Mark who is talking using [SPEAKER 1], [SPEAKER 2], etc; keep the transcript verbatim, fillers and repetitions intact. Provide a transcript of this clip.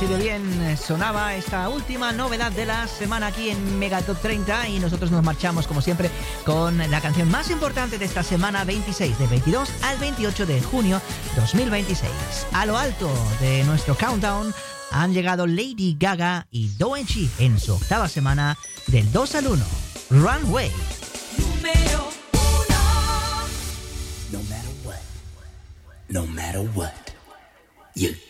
[SPEAKER 1] así de bien sonaba esta última novedad de la semana aquí en Megatop treinta y nosotros nos marchamos como siempre con la canción más importante de esta semana veintiséis, del veintidós al veintiocho de junio dos mil veintiséis. A lo alto de nuestro countdown han llegado Lady Gaga y Doechii en su octava semana del dos al uno. Runway.
[SPEAKER 2] Número uno.
[SPEAKER 3] No matter what, no matter what, you